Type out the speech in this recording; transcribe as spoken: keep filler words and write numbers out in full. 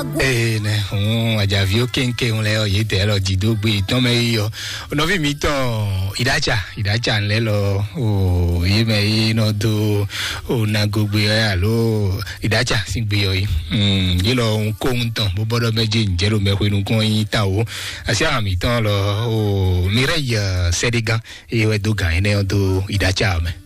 Eh, ne, on a déjà vu quelqu'un on l'a eu d'ailleurs dit donc oui, non mais on a vu mito idacha, idacha on l'a lo, oh, il mais non do, on a gobé allo, idacha singbi oi, hum, il a un compte, bobo de méjin, jelo me hui nous coin tao, asia mito lo, oh, Mireille Sénégal et ouais do gagne ne do idacha mais.